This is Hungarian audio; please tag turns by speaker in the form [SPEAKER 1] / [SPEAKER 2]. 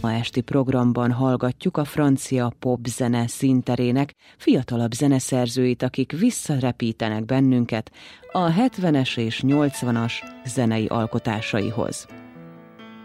[SPEAKER 1] Ma esti programban hallgatjuk a francia popzene színterének fiatalabb zeneszerzőit, akik visszarepítenek bennünket a 70-es és 80-as zenei alkotásaihoz.